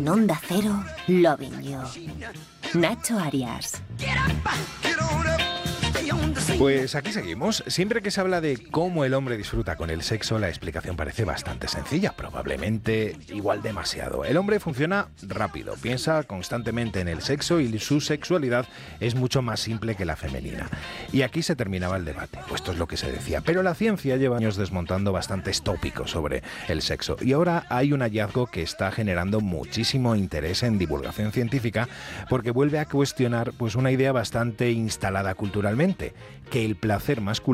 En Onda Cero, Loving You. Nacho Arias. Pues aquí seguimos. Siempre que se habla de cómo el hombre disfruta con el sexo, la explicación parece bastante sencilla, probablemente igual demasiado. El hombre funciona rápido, piensa constantemente en el sexo y su sexualidad es mucho más simple que la femenina. Y aquí se terminaba el debate, pues esto es lo que se decía. Pero la ciencia lleva años desmontando bastantes tópicos sobre el sexo y ahora hay un hallazgo que está generando muchísimo interés en divulgación científica porque vuelve a cuestionar pues una idea bastante instalada culturalmente, que el placer masculino